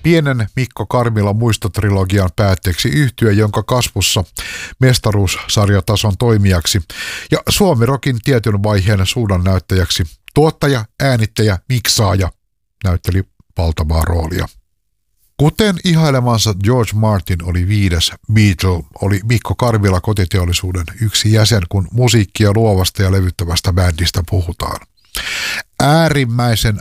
pienen Mikko Karmilan muistotrilogian päätteeksi yhtye, jonka kasvussa mestaruussarjatason toimijaksi ja Suomi-rokin tietyn vaiheen suunnannäyttäjäksi tuottaja, äänittäjä, miksaaja näytteli valtavaa roolia. Kuten ihailemansa George Martin oli 5. Beatle, oli Mikko Karvila kotiteollisuuden yksi jäsen, kun musiikkia luovasta ja levyttävästä bändistä puhutaan. Äärimmäisen